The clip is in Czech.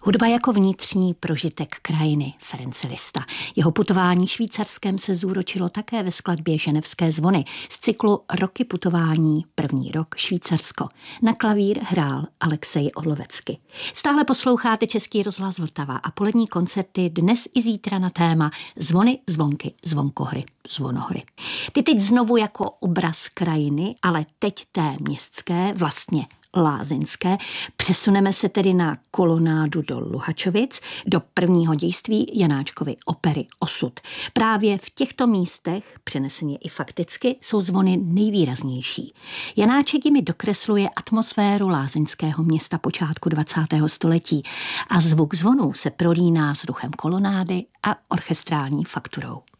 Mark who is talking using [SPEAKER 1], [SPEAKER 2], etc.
[SPEAKER 1] Hudba jako vnitřní prožitek krajiny, Ferenc Lista. Jeho putování Švýcarskem se zúročilo také ve skladbě Ženevské zvony z cyklu Roky putování, první rok Švýcarsko. Na klavír hrál Alexej Orlovecky. Stále posloucháte Český rozhlas Vltava a polední koncerty dnes i zítra na téma Zvony, zvonky, zvonkohry, zvonohry. Ty teď znovu jako obraz krajiny, ale teď té městské, vlastně lázeňské. Přesuneme se tedy na kolonádu do Luhačovic, do prvního dějství Janáčkovy opery Osud. Právě v těchto místech, přeneseně i fakticky, jsou zvony nejvýraznější. Janáček jimi dokresluje atmosféru lázeňského města počátku 20. století a zvuk zvonů se prolíná s ruchem kolonády a orchestrální fakturou.